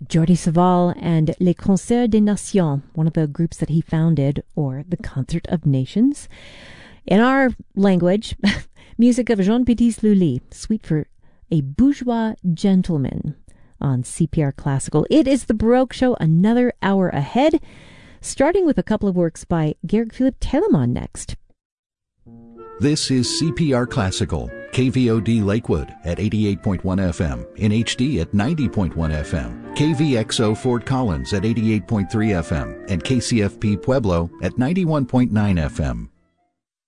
Jordi Savall and Les Concerts des Nations, one of the groups that he founded, or the Concert of Nations. In our language, music of Jean-Baptiste Lully, Suite for a Bourgeois Gentleman on CPR Classical. It is the Baroque Show, another hour ahead, starting with a couple of works by Georg Philipp Telemann next. This is CPR Classical, KVOD Lakewood at 88.1 FM, in HD at 90.1 FM, KVXO Fort Collins at 88.3 FM, and KCFP Pueblo at 91.9 FM.